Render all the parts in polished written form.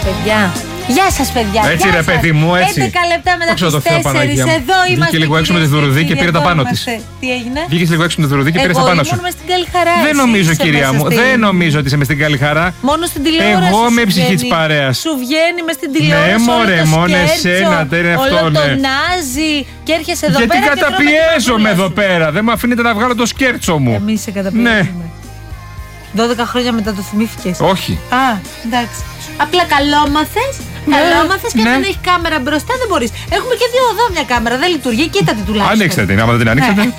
Παιδιά. Γεια σας, παιδιά. Έτσι, ρε παιδί μου, έτσι. 11 λεπτά μετά τις 4. Εδώ είμαστε. Βγήκε λίγο έξω με τη Δουρουδή και πήρε τα πάνω της. Τι έγινε? Βγήκε λίγο έξω με τη Δουρουδή και πήρε τα πάνω σου. Εγώ ήμουν στην καλή χαρά. Δεν νομίζω, κυρία μου. Δεν νομίζω ότι είσαι με στην καλή χαρά. Μόνο στην τηλεόραση. Εγώ είμαι η ψυχή της παρέας. Σου βγαίνει με στην τηλεόραση. Ναι, μωρέ, μόνο εσένα. Όλο το νάζει και έρχεσαι εδώ πέρα. Γιατί καταπιέζομαι εδώ πέρα. Δεν μου αφήνετε να βγάλω το σκέρτσο μου. Εμείς σε καταπιέζουμε. 12 χρόνια μετά το θυμήθηκες. Όχι. Α, εντάξει. Απλά καλόμαθες. Καλόμαθες και αν δεν έχει κάμερα μπροστά δεν μπορείς. Έχουμε και δύο εδώ μια κάμερα. Δεν λειτουργεί. Κοίτα την τουλάχιστον. Ανοίξτε την, άμα δεν την ανοίξετε.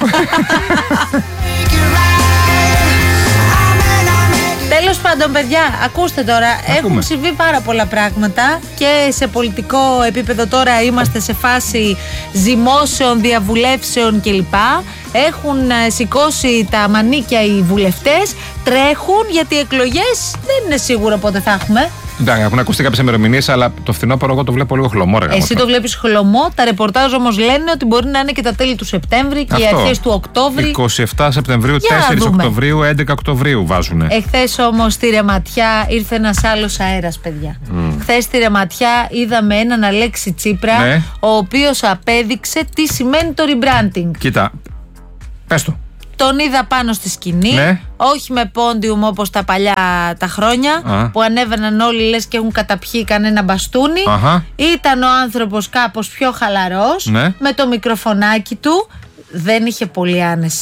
Τέλος πάντων, παιδιά, ακούστε τώρα. Έχουν συμβεί πάρα πολλά πράγματα και σε πολιτικό επίπεδο τώρα είμαστε σε φάση ζυμώσεων, διαβουλεύσεων κλπ. Έχουν σηκώσει τα μανίκια οι βουλευτές, τρέχουν γιατί οι εκλογές δεν είναι σίγουρο πότε θα έχουμε. Εντάξει, έχουν ακουστεί κάποιες ημερομηνίες, αλλά το φθινόπωρο εγώ το βλέπω λίγο χλωμό. Εσύ το βλέπεις χλωμό. Τα ρεπορτάζ όμως λένε ότι μπορεί να είναι και τα τέλη του Σεπτέμβρη και οι αρχές του Οκτώβρη. 27 Σεπτεμβρίου, 4 Οκτωβρίου, 11 Οκτωβρίου βάζουνε. Εχθές όμως στη Ρεματιά ήρθε ένας άλλος αέρας, παιδιά. Χθες στη Ρεματιά είδαμε έναν Αλέξη Τσίπρα, ναι, ο οποίος απέδειξε τι σημαίνει το rebranding. Κοίτα, πες το. Τον είδα πάνω στη σκηνή, ναι, όχι με πόντιουμ όπως τα παλιά τα χρόνια, που ανέβαιναν όλοι λες και έχουν καταπιεί κανένα μπαστούνι. Ήταν ο άνθρωπος κάπως πιο χαλαρός, ναι, με το μικροφωνάκι του. Δεν είχε πολύ άνεση